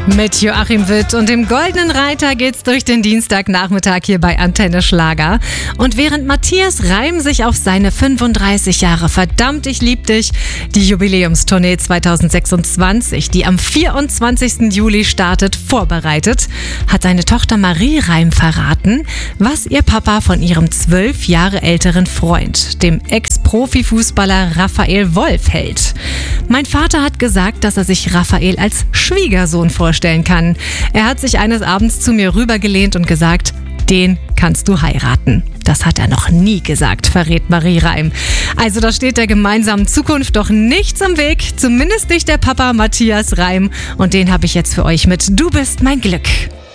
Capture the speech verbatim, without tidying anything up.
Mit Joachim Witt und dem Goldenen Reiter geht's durch den Dienstagnachmittag hier bei Antenne Schlager. Und während Matthias Reim sich auf seine fünfunddreißig Jahre Verdammt, ich lieb dich, die Jubiläumstournee zweitausendsechsundzwanzig, die am vierundzwanzigsten Juli startet, vorbereitet, hat seine Tochter Marie Reim verraten, was ihr Papa von ihrem zwölf Jahre älteren Freund, dem Ex-Profifußballer Raphael Wolf, hält. Mein Vater hat gesagt, dass er sich Raphael als Schwiegersohn vorstellen kann. Er hat sich eines Abends zu mir rübergelehnt und gesagt, den kannst du heiraten. Das hat er noch nie gesagt, verrät Marie Reim. Also da steht der gemeinsamen Zukunft doch nichts im Weg, zumindest nicht der Papa Matthias Reim. Und den habe ich jetzt für euch mit Du bist mein Glück.